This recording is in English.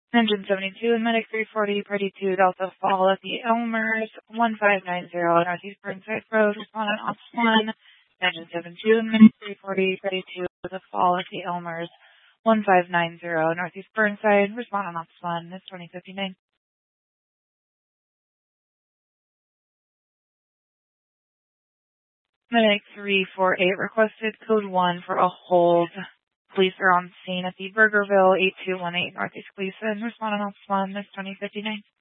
Engine 72 and Medic 340, Party 2, Delta Fall at the Elmers, 1590 Northeast Burnside Road, respondent Ops 1. Engine 72 and Medic 340, Party 2, Delta Fall at the Elmers, 1590 Northeast Burnside, respondent Ops 1. It's 2059. Medic 348 requested code 1 for a hold. Police are on scene at the Burgerville 8218 Northeast Gleason. Respondent Ops 1, this 2059.